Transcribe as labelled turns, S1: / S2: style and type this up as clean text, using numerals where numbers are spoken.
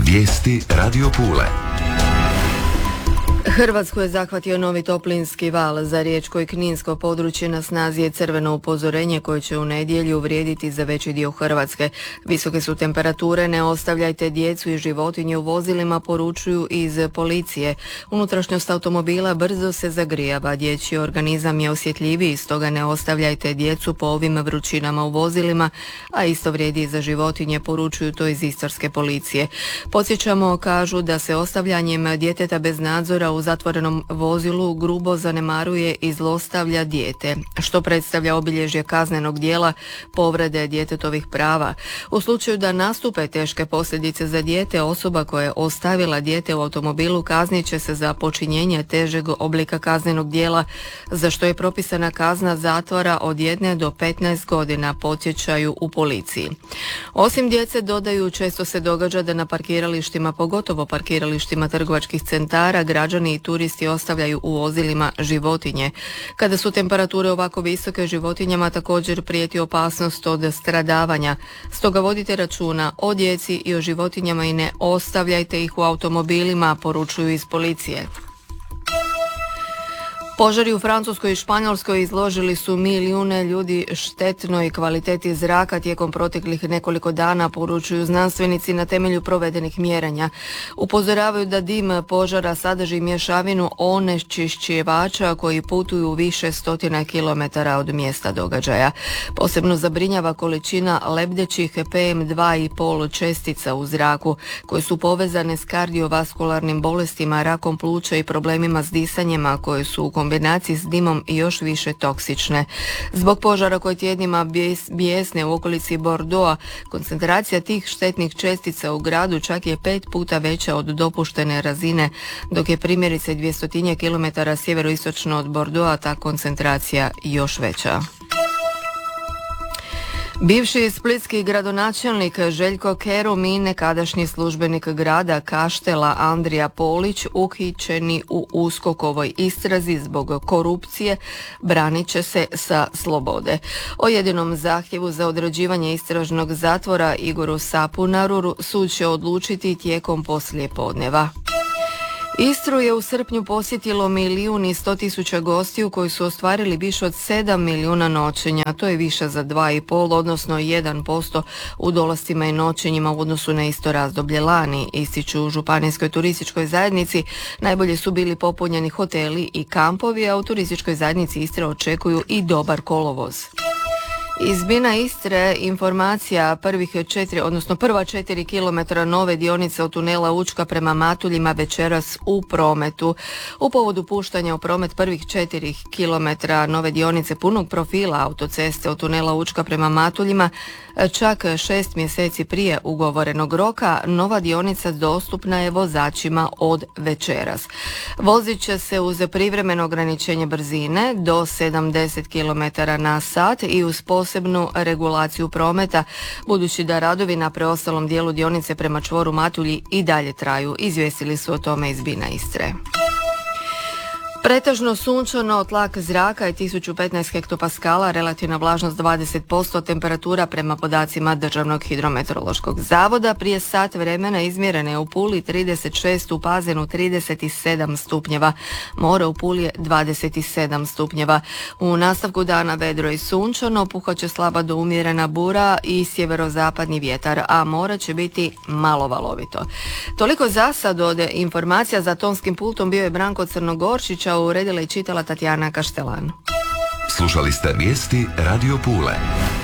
S1: Vijesti Radio Pule.
S2: Hrvatsku je zahvatio novi toplinski val. Za riječko i kninsko područje na snazi je crveno upozorenje koje će u nedjelju vrijediti za veći dio Hrvatske. Visoke su temperature, ne ostavljajte djecu i životinje u vozilima, poručuju iz policije. Unutrašnjost automobila brzo se zagrijava, dječji organizam je osjetljiviji, stoga ne ostavljajte djecu po ovim vrućinama u vozilima, a isto vrijedi i za životinje, poručuju to iz istarske policije. Podsjećamo, kažu da se ostavljanjem djeteta bez nadzora u zatvorenom vozilu grubo zanemaruje i zlostavlja dijete, što predstavlja obilježje kaznenog djela povrede djetetovih prava. U slučaju da nastupe teške posljedice za dijete, osoba koja je ostavila dijete u automobilu kaznit će se za počinjenje težeg oblika kaznenog djela, za što je propisana kazna zatvora od 1 do 15 godina, podsjećaju u policiji. Osim djece, dodaju, često se događa da na parkiralištima, pogotovo parkiralištima trgovačkih centara, građani i turisti ostavljaju u vozilima životinje. Kada su temperature ovako visoke, životinjama također prijeti opasnost od stradavanja. Stoga vodite računa o djeci i o životinjama i ne ostavljajte ih u automobilima, poručuju iz policije. Požari u Francuskoj i Španjolskoj izložili su milijune ljudi štetnoj kvaliteti zraka tijekom proteklih nekoliko dana, poručuju znanstvenici na temelju provedenih mjerenja. Upozoravaju da dim požara sadrži mješavinu onečišćivača koji putuju više stotina kilometara od mjesta događaja. Posebno zabrinjava količina lebdećih PM2,5 čestica u zraku, koje su povezane s kardiovaskularnim bolestima, rakom pluća i problemima s disanjem, a koje su u kombinaciji s dimom i još više toksične. Zbog požara koje tjednima bijesne u okolici Bordeauxa, koncentracija tih štetnih čestica u gradu čak je 5 puta veća od dopuštene razine, dok je primjerice 200 km sjeveroistočno od Bordeauxa ta koncentracija još veća. Bivši splitski gradonačelnik Željko Kerum i nekadašnji službenik grada Kaštela Andrija Polić uhićeni u USKOK-ovoj istrazi zbog korupcije branit će se sa slobode. O jedinom zahtjevu za određivanje istražnog zatvora Igoru Sapunaru sud će odlučiti tijekom poslijepodneva. Istru je u srpnju posjetilo 1.100.000 gostiju koji su ostvarili više od 7 milijuna noćenja. To je više za 2,5, odnosno 1% u dolascima i noćenjima u odnosu na isto razdoblje lani, ističu u županijskoj turističkoj zajednici. Najbolje su bili popunjeni hoteli i kampovi, a u turističkoj zajednici Istre očekuju i dobar kolovoz. Iz Bina Istre informacija prva 4 km nove dionice od tunela Učka prema Matuljima večeras u prometu. U povodu puštanja u promet prvih 4 km nove dionice punog profila autoceste od tunela Učka prema Matuljima, čak 6 mjeseci prije ugovorenog roka, nova dionica dostupna je vozačima od večeras. Vozit će se uz privremeno ograničenje brzine do 70 km na sat i uz posebnu regulaciju prometa, budući da radovi na preostalom dijelu dionice prema čvoru Matulji i dalje traju, izvijestili su o tome iz Bina Istre. Pretežno sunčano, tlak zraka je 1015 hektopaskala, relativna vlažnost 20%, temperatura prema podacima Državnog hidrometeorološkog zavoda prije sat vremena izmjerena je u Puli 36, u Pazenu 37 stupnjeva, more u Puli je 27 stupnjeva. U nastavku dana vedro i sunčano, puhat će slaba do umjerena bura i sjeverozapadni vjetar, a more će biti malo valovito. Toliko za sad od informacija. Za tonskim pultom bio je Branko Crnogorčić, uredila i čitala Tatjana Kaštelan.
S1: Slušali ste vijesti Radio Pule.